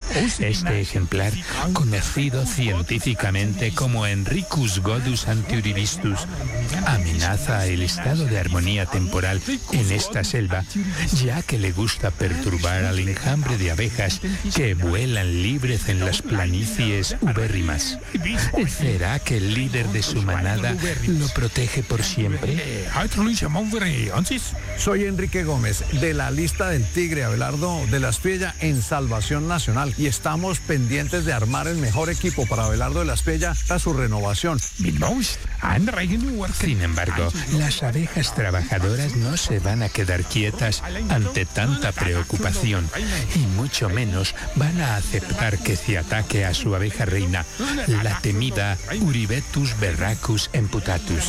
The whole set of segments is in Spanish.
Este ejemplar, conocido científicamente como Henricus godus antiurivistus, amenaza el estado de armonía temporal en esta selva, ya que le gusta perturbar al enjambre de abejas que vuelan libres en las planicies ubérrimas. ¿Será que el líder de su manada lo protege por siempre? Soy Enrique Gómez, de la lista del Tigre Abelardo de la Espriella en Salvación Nacional, y estamos pendientes de armar el mejor equipo para Abelardo de la Espriella a su renovación. Sin embargo, las abejas trabajadoras no se van a quedar quietas ante tanta preocupación, y mucho menos van a aceptar que se ataque a su abeja reina, la temida Uribetus berracus emputatus.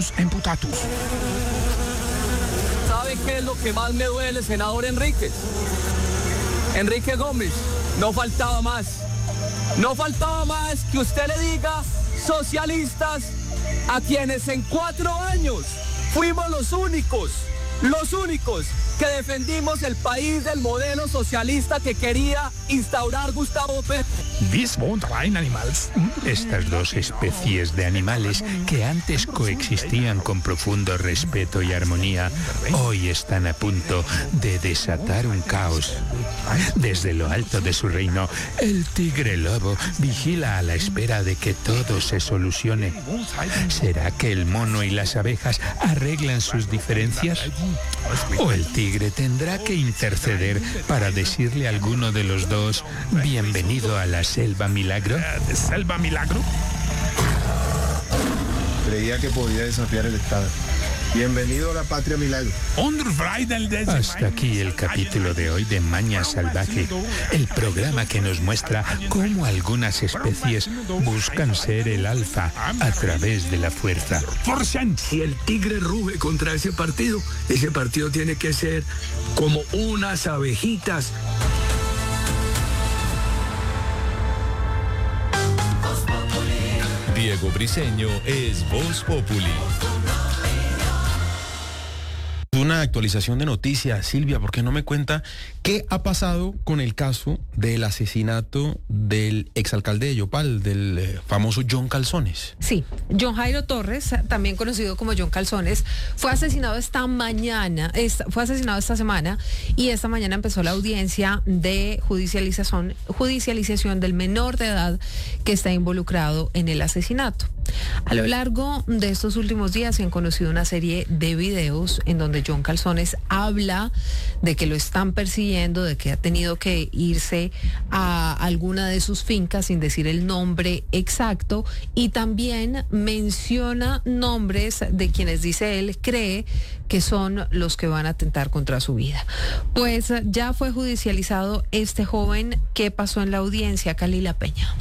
¿Sabe qué es lo que más me duele, senador Enrique Gómez? No faltaba más que usted le diga socialistas a quienes en 4 años fuimos los únicos que defendimos el país del modelo socialista que quería instaurar Gustavo Petro. Estas dos especies de animales que antes coexistían con profundo respeto y armonía, hoy están a punto de desatar un caos. Desde lo alto de su reino, el tigre lobo vigila a la espera de que todo se solucione. ¿Será que el mono y las abejas arreglan sus diferencias? ¿O el tigre tendrá que interceder para decirle a alguno de los dos bienvenido a la selva milagro? ¿Selva milagro? Creía que podía desafiar el Estado. Bienvenido a la patria milagro. Hasta aquí el capítulo de hoy de Maña Salvaje, el programa que nos muestra cómo algunas especies buscan ser el alfa a través de la fuerza. Si el tigre ruge contra ese partido tiene que ser como unas abejitas. Diego Briseño es Voz Populi. Una actualización de noticias, Silvia, ¿por qué no me cuenta qué ha pasado con el caso del asesinato del exalcalde de Yopal, del famoso John Calzones? Sí, John Jairo Torres, también conocido como John Calzones, fue asesinado esta semana, y esta mañana empezó la audiencia de judicialización del menor de edad que está involucrado en el asesinato. A lo largo de estos últimos días se han conocido una serie de videos en donde John Calzones habla de que lo están persiguiendo, de que ha tenido que irse a alguna de sus fincas sin decir el nombre exacto, y también menciona nombres de quienes dice él cree que son los que van a atentar contra su vida. Pues ya fue judicializado este joven. ¿Qué pasó en la audiencia, Kalila Peña?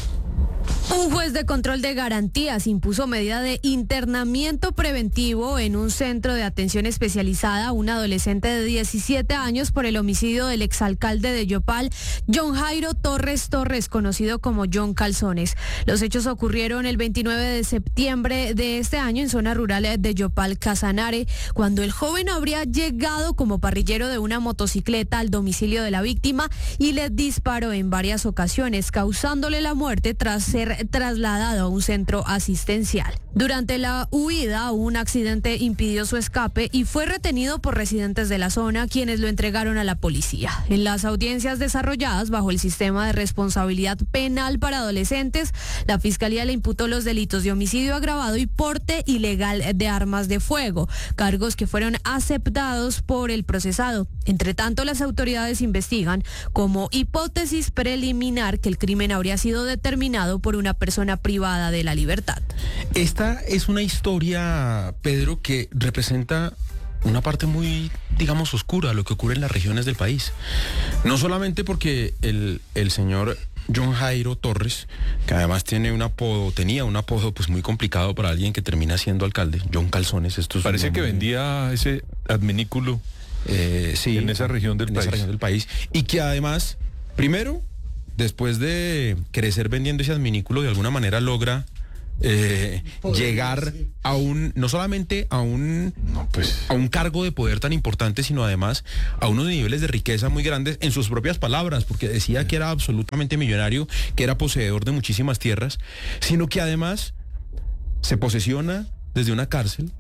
Un juez de control de garantías impuso medida de internamiento preventivo en un centro de atención especializada a un adolescente de 17 años por el homicidio del exalcalde de Yopal, John Jairo Torres, conocido como John Calzones. Los hechos ocurrieron el 29 de septiembre de este año en zona rural de Yopal, Casanare, cuando el joven habría llegado como parrillero de una motocicleta al domicilio de la víctima y le disparó en varias ocasiones, causándole la muerte tras ser trasladado a un centro asistencial. Durante la huida, un accidente impidió su escape y fue retenido por residentes de la zona, quienes lo entregaron a la policía. En las audiencias desarrolladas bajo el sistema de responsabilidad penal para adolescentes, la Fiscalía le imputó los delitos de homicidio agravado y porte ilegal de armas de fuego, cargos que fueron aceptados por el procesado. Entre tanto, las autoridades investigan como hipótesis preliminar que el crimen habría sido determinado por una persona privada de la libertad. Esta es una historia, Pedro, que representa una parte muy, digamos, oscura de lo que ocurre en las regiones del país. No solamente porque el señor John Jairo Torres, que además tenía un apodo pues muy complicado para alguien que termina siendo alcalde, John Calzones. Parece que vendía ese adminículo sí, en esa región del país. Esa región del país. Y que además, primero, después de crecer vendiendo ese adminículo, de alguna manera logra llegar a no solamente a un cargo de poder tan importante, sino además a unos niveles de riqueza muy grandes, en sus propias palabras, porque decía que era absolutamente millonario, que era poseedor de muchísimas tierras, sino que además se posesiona desde una cárcel,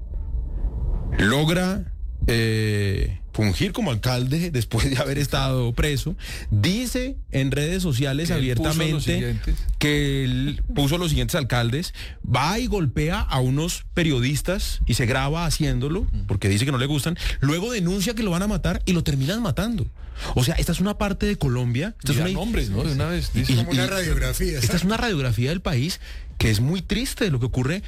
logra fungir como alcalde después de haber estado preso, dice en redes sociales abiertamente que él puso los siguientes alcaldes, va y golpea a unos periodistas y se graba haciéndolo porque dice que no le gustan, luego denuncia que lo van a matar y lo terminan matando. O sea, esta es una parte de Colombia, esta es una nombres, ¿no? De una vez, como una radiografía. Esta es una radiografía del país que es muy triste de lo que ocurre.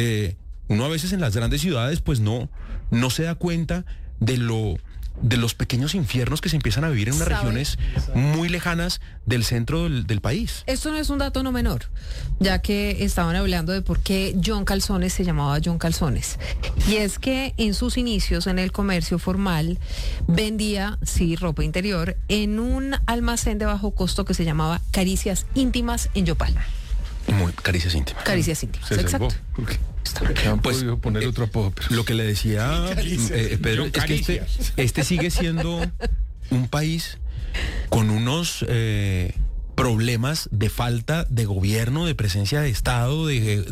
Uno a veces en las grandes ciudades pues no se da cuenta de los pequeños infiernos que se empiezan a vivir en unas regiones muy lejanas del centro del país. Esto no es un dato no menor, ya que estaban hablando de por qué John Calzones se llamaba John Calzones. Y es que en sus inicios en el comercio formal vendía, sí, ropa interior en un almacén de bajo costo que se llamaba Caricias Íntimas en Yopal. Caricias Íntimas. Caricias Íntimas, se exacto. Pues poner otro apodo, pero... Lo que le decía Pedro es que este sigue siendo un país con unos problemas de falta de gobierno, de presencia de Estado,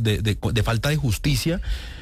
de falta de justicia,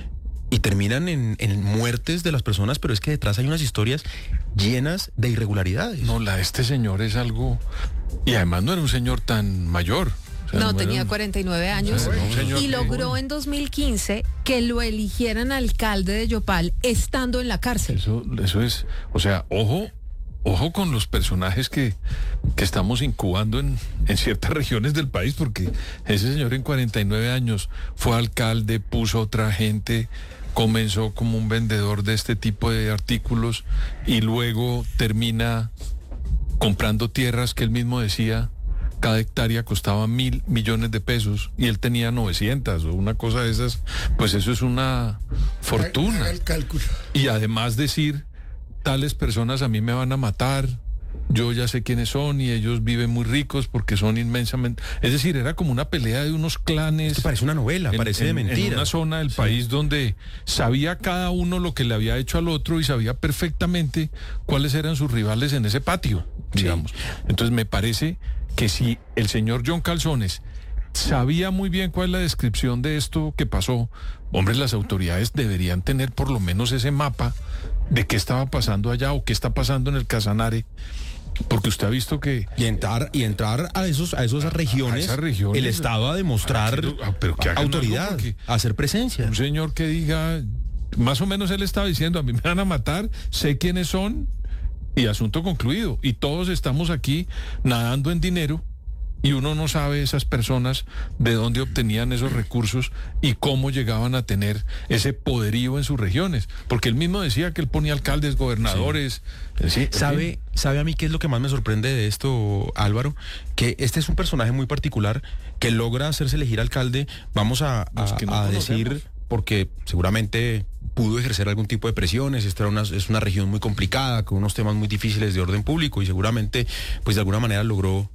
y terminan en muertes de las personas, pero es que detrás hay unas historias llenas de irregularidades. No, la de este señor es algo... Y además no era un señor tan mayor. O sea, no, tenía 49 años y logró en 2015 que lo eligieran alcalde de Yopal estando en la cárcel. Eso es, o sea, ojo con los personajes que estamos incubando en ciertas regiones del país, porque ese señor en 49 años fue alcalde, puso otra gente, comenzó como un vendedor de este tipo de artículos y luego termina comprando tierras que él mismo decía cada hectárea costaba 1.000 millones de pesos y él tenía 900 o una cosa de esas, pues eso es una fortuna. Haga el cálculo. Y además decir, tales personas a mí me van a matar, yo ya sé quiénes son y ellos viven muy ricos porque son inmensamente... Es decir, era como una pelea de unos clanes... Esto parece una novela, parece de mentira. En una zona del país donde sabía cada uno lo que le había hecho al otro y sabía perfectamente cuáles eran sus rivales en ese patio, digamos. Entonces me parece que si el señor John Calzones sabía muy bien cuál es la descripción de esto que pasó, hombre, las autoridades deberían tener por lo menos ese mapa de qué estaba pasando allá o qué está pasando en el Casanare, porque usted ha visto que... Y entrar a esas regiones, el Estado a demostrar pero que autoridad, a hacer presencia. Un señor que diga, más o menos él estaba diciendo, a mí me van a matar, sé quiénes son, y asunto concluido. Y todos estamos aquí nadando en dinero y uno no sabe esas personas de dónde obtenían esos recursos y cómo llegaban a tener ese poderío en sus regiones. Porque él mismo decía que él ponía alcaldes, gobernadores. Sí. ¿Sabe a mí qué es lo que más me sorprende de esto, Álvaro? Que este es un personaje muy particular que logra hacerse elegir alcalde, vamos a decir, porque seguramente pudo ejercer algún tipo de presiones. Esta es una región muy complicada, con unos temas muy difíciles de orden público, y seguramente pues de alguna manera logró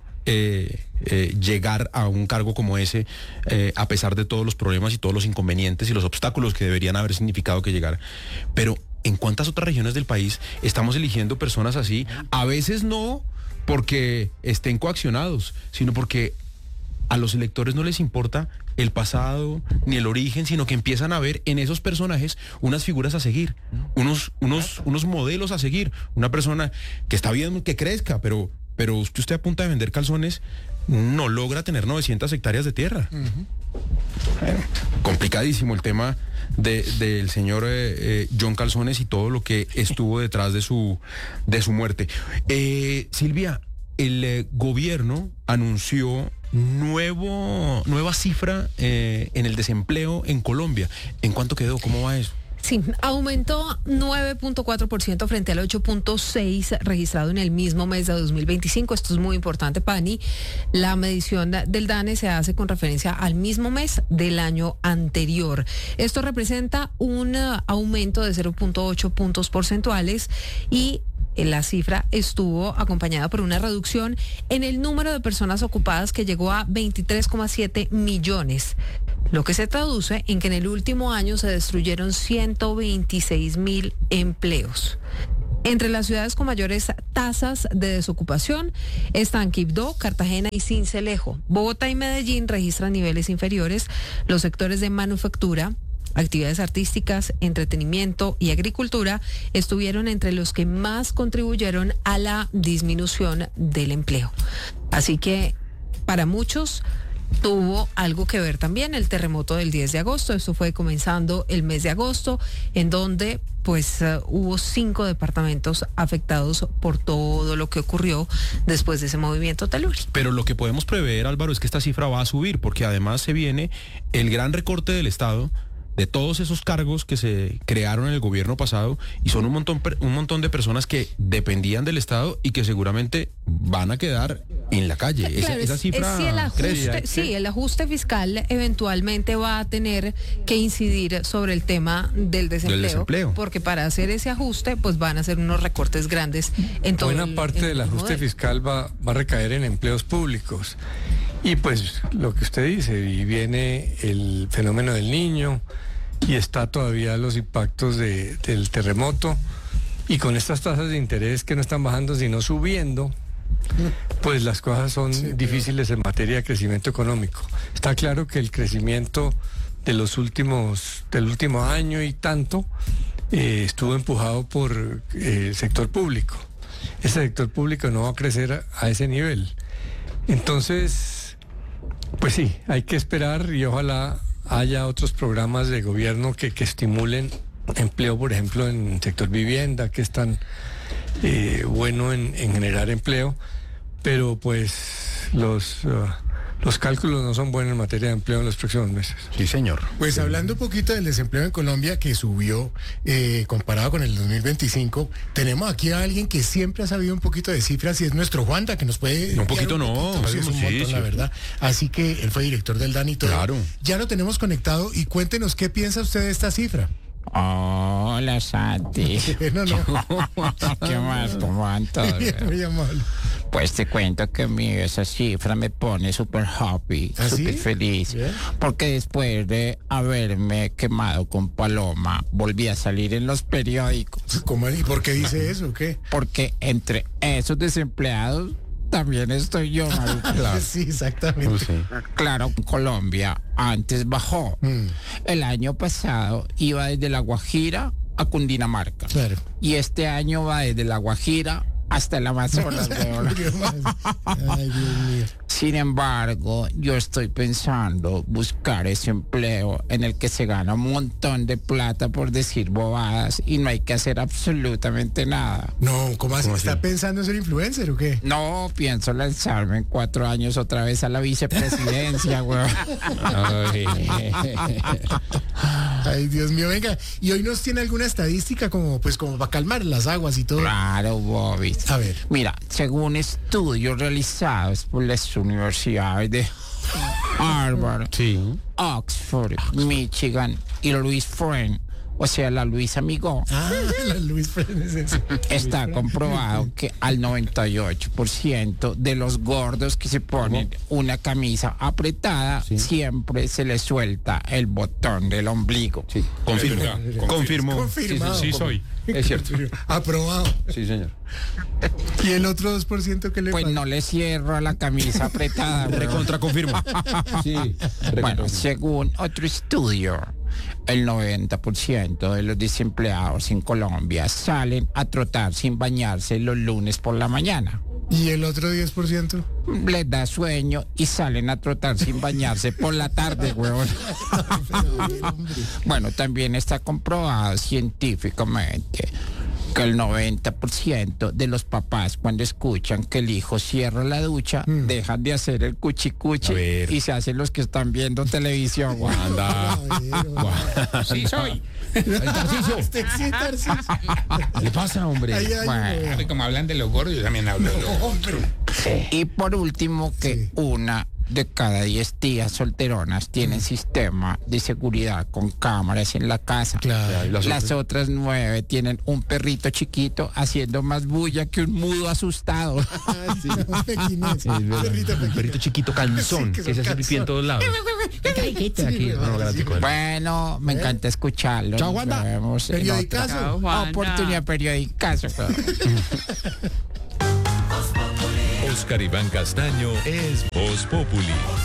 llegar a un cargo como ese, a pesar de todos los problemas y todos los inconvenientes y los obstáculos que deberían haber significado que llegara. Pero ¿en cuántas otras regiones del país estamos eligiendo personas así? A veces no porque estén coaccionados, sino porque a los electores no les importa el pasado ni el origen, sino que empiezan a ver en esos personajes unas figuras a seguir, unos modelos a seguir. Una persona que está bien que crezca, pero usted a punta de vender calzones no logra tener 900 hectáreas de tierra. Bueno, complicadísimo el tema del señor John Calzones y todo lo que estuvo detrás de su muerte. Silvia, el gobierno anunció nueva cifra en el desempleo en Colombia. ¿En cuánto quedó? ¿Cómo va eso? Sí, aumentó 9.4% frente al 8.6% registrado en el mismo mes de 2025. Esto es muy importante, Pani. La medición del DANE se hace con referencia al mismo mes del año anterior. Esto representa un aumento de 0.8 puntos porcentuales y la cifra estuvo acompañada por una reducción en el número de personas ocupadas que llegó a 23,7 millones, lo que se traduce en que en el último año se destruyeron 126.000 empleos. Entre las ciudades con mayores tasas de desocupación están Quibdó, Cartagena y Sincelejo. Bogotá y Medellín registran niveles inferiores. Los sectores de manufactura, actividades artísticas, entretenimiento y agricultura estuvieron entre los que más contribuyeron a la disminución del empleo. Así que para muchos tuvo algo que ver también el terremoto del 10 de agosto. Esto fue comenzando el mes de agosto, en donde hubo 5 departamentos afectados por todo lo que ocurrió después de ese movimiento telúrico. Pero lo que podemos prever, Álvaro, es que esta cifra va a subir, porque además se viene el gran recorte del Estado, de todos esos cargos que se crearon en el gobierno pasado, y son un montón de personas que dependían del Estado y que seguramente van a quedar en la calle. Claro, esa cifra el ajuste fiscal eventualmente va a tener que incidir sobre el tema del desempleo, porque para hacer ese ajuste pues van a ser unos recortes grandes en todo. Buena parte del ajuste fiscal va a recaer en empleos públicos. Y pues lo que usted dice, y viene el fenómeno del Niño, y está todavía los impactos del terremoto, y con estas tasas de interés que no están bajando sino subiendo, pues las cosas son difíciles en materia de crecimiento económico. Está claro que el crecimiento del último año y tanto estuvo empujado por el sector público. Ese sector público no va a crecer a ese nivel. Entonces, pues sí, hay que esperar y ojalá haya otros programas de gobierno que estimulen empleo, por ejemplo, en el sector vivienda, que es tan bueno en generar empleo, pero pues los cálculos no son buenos en materia de empleo en los próximos meses. Sí, señor. Pues hablando un poquito del desempleo en Colombia, que subió comparado con el 2025, tenemos aquí a alguien que siempre ha sabido un poquito de cifras, y es nuestro Juanda, que nos puede... Un poquito, sí, es un montón, la verdad. Así que él fue director del DANE y todo. Claro. Ya lo tenemos conectado, y cuéntenos qué piensa usted de esta cifra. Hola, Santi. No. ¿Qué más? ¿Cómo van todos? Muy amable. Pues te cuento que esa cifra me pone súper happy, súper feliz. ¿Bien? Porque después de haberme quemado con Paloma, volví a salir en los periódicos. ¿Cómo? ¿Y por qué dice eso? ¿Qué? Porque entre esos desempleados también estoy yo, marica. Claro. Sí, exactamente. Sí. Claro, Colombia antes bajó. El año pasado iba desde La Guajira a Cundinamarca. Claro. Y este año va desde La Guajira hasta el Amazonas. Ay, Dios mío. Sin embargo, yo estoy pensando buscar ese empleo en el que se gana un montón de plata por decir bobadas y no hay que hacer absolutamente nada. No, ¿cómo así? ¿Está pensando en ser influencer o qué? No, pienso lanzarme en 4 años otra vez a la vicepresidencia, güey. Ay, Dios mío, venga. ¿Y hoy nos tiene alguna estadística como para calmar las aguas y todo? Claro, Bobby. A ver. Mira, según estudios realizados por las universidades de Harvard, Oxford, Michigan y Louis Friend, o sea, la Luis Amigo. La Luis Friend es eso. Está comprobado que al 98% de los gordos que se ponen una camisa apretada, siempre se les suelta el botón del ombligo. Sí. Confirmo. Sí, soy. Es cierto. Aprobado. Sí, señor. ¿Y el otro 2% que le Pues no le cierro la camisa apretada. Recontraconfirmo. Sí. Bueno, según otro estudio, el 90% de los desempleados en Colombia salen a trotar sin bañarse los lunes por la mañana. ¿Y el otro 10%? Les da sueño y salen a trotar sin bañarse por la tarde, huevón. Bueno, también está comprobado científicamente que el 90% de los papás, cuando escuchan que el hijo cierra la ducha, dejan de hacer el cuchicuchi y se hacen los que están viendo televisión. Anda. Sí, soy. ¿Qué pasa, hombre? Bueno, como hablan de los gordos, yo también hablo de los hombre. Y por último, que una de cada 10 tías solteronas tienen sistema de seguridad con cámaras en la casa. Claro. Las otras 9 tienen un perrito chiquito haciendo más bulla que un mudo asustado. Sí, un pequinés, Un perrito chiquito cansón, Sí, que se hace pipí en todos lados. Bueno, me encanta escucharlo. Chao, Wanda. Nos vemos en Periodicazo. otra Chao, Juana. oportunidad periodicazo. Oscar Iván Castaño es Voz Populi.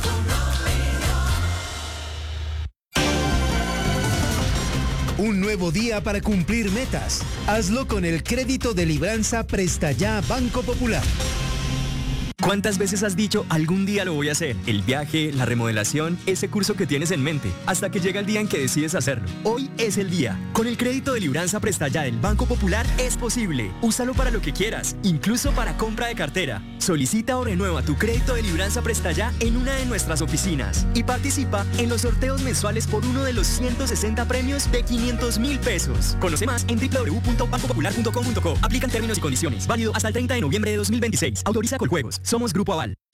Un nuevo día para cumplir metas. Hazlo con el crédito de libranza Presta Ya Banco Popular. ¿Cuántas veces has dicho algún día lo voy a hacer? El viaje, la remodelación, ese curso que tienes en mente, hasta que llega el día en que decides hacerlo. Hoy es el día. Con el crédito de libranza Presta Ya del Banco Popular es posible. Úsalo para lo que quieras, incluso para compra de cartera. Solicita o renueva tu crédito de libranza Presta Ya en una de nuestras oficinas y participa en los sorteos mensuales por uno de los 160 premios de 500.000 pesos. Conoce más en www.bancopopular.com.co. Aplican términos y condiciones. Válido hasta el 30 de noviembre de 2026. Autoriza Coljuegos. Somos Grupo Aval.